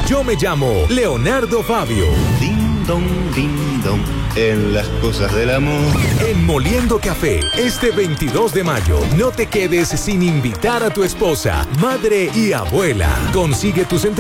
Yo me llamo Leonardo Fabio. Ding dong, en las cosas del amor. En Moliendo Café, este 22 de mayo, no te quedes sin invitar a tu esposa, madre y abuela. Consigue tus entradas